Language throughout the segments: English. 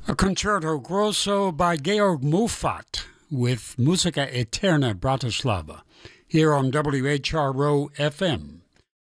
A concerto grosso by Georg Muffat with Musica Eterna Bratislava here on WHRO FM.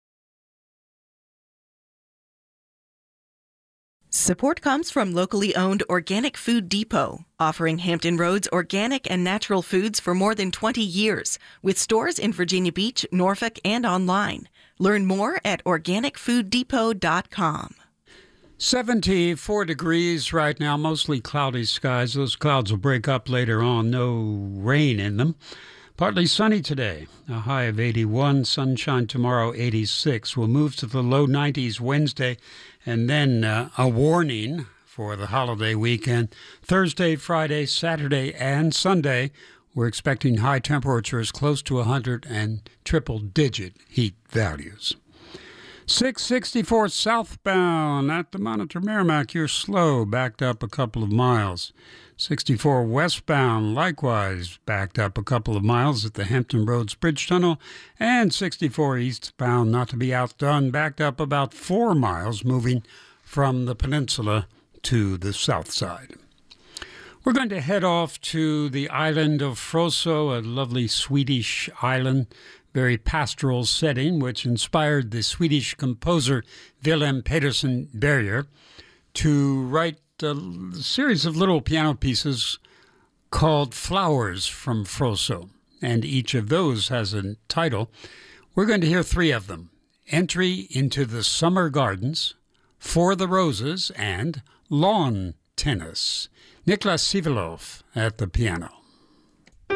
Support comes from locally owned Organic Food Depot, offering Hampton Roads organic and natural foods for more than 20 years, with stores in Virginia Beach, Norfolk, and online. Learn more at organicfooddepot.com. 74 degrees right now, mostly cloudy skies. Those clouds will break up later on. No rain in them. Partly sunny today, a high of 81. Sunshine tomorrow, 86. We'll move to the low 90s Wednesday, and then a warning for the holiday weekend. Thursday, Friday, Saturday, and Sunday, we're expecting high temperatures close to 100 and triple-digit heat values. 664 southbound at the Monitor Merrimack, you're slow, backed up a couple of miles. 64 westbound, likewise backed up a couple of miles at the Hampton Roads Bridge Tunnel. And 64 eastbound, not to be outdone, backed up about 4 miles moving from the peninsula to the south side. We're going to head off to the island of Froso, a lovely Swedish island, very pastoral setting, which inspired the Swedish composer Willem Pedersen Berger to write a series of little piano pieces called Flowers from Froso, and each of those has a title. We're going to hear 3 of them: Entry into the Summer Gardens, For the Roses, and Lawn Tennis. Niklas Sivelov at the piano.